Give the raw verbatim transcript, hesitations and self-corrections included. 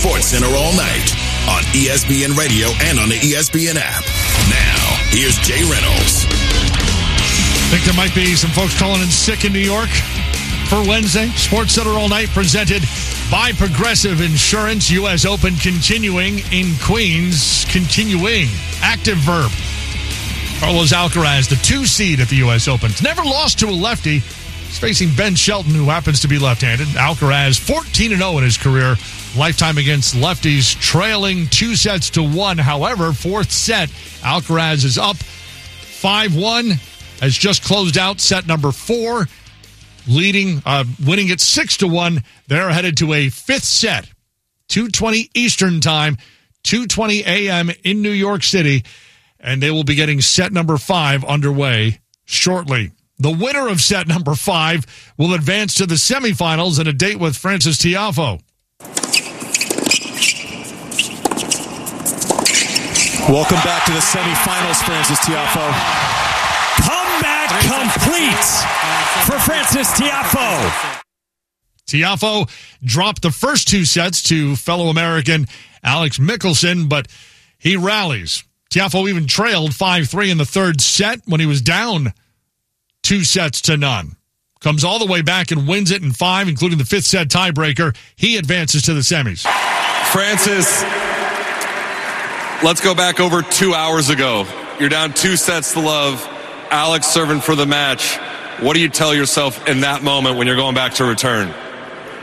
SportsCenter all night on E S P N Radio and on the E S P N app. Now, here's Jay Reynolds. I think there might be some folks calling in sick in New York for Wednesday. SportsCenter all night presented by Progressive Insurance. U S Open continuing in Queens. Continuing. Active verb. Carlos Alcaraz, the two seed at the U S Open. Never lost to a lefty. He's facing Ben Shelton, who happens to be left-handed. Alcaraz, fourteen and oh in his career. Lifetime against lefties, trailing two sets to one. However, fourth set, Alcaraz is up five one. Has just closed out set number four, leading, uh, winning it six to one. They're headed to a fifth set, two twenty Eastern time, two twenty a.m. in New York City, and they will be getting set number five underway shortly. The winner of set number five will advance to the semifinals and a date with Frances Tiafoe. Welcome back to the semifinals, Frances Tiafoe. Comeback complete for Frances Tiafoe. Tiafoe dropped the first two sets to fellow American Alex Michelsen, but he rallies. Tiafoe even trailed five three in the third set when he was down two sets to none. Comes all the way back and wins it in five, including the fifth set tiebreaker. He advances to the semis. Frances, let's go back over two hours ago. You're down two sets to love. Alex serving for the match. What do you tell yourself in that moment when you're going back to return?